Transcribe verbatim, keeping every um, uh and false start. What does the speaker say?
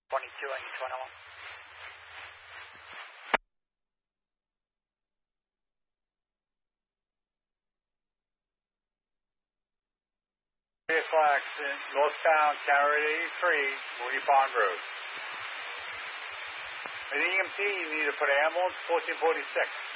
twenty-two on each one oh one. Vehicle accident, northbound Tower eighty-three, Moody Pond Road. An E M T, you need to put ambulance fourteen forty-six.